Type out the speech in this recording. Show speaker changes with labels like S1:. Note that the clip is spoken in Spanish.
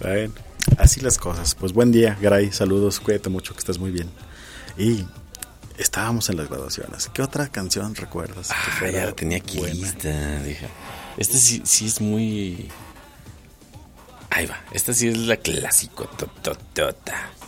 S1: Bueno, así las cosas. Pues buen día, Gray. Saludos, cuídate mucho, que estés muy bien. Y estábamos en las graduaciones. ¿Qué otra canción recuerdas?
S2: Ya la tenía aquí lista. Dije, esta sí es muy... Ahí va. Esta sí es la clásico. Tototota.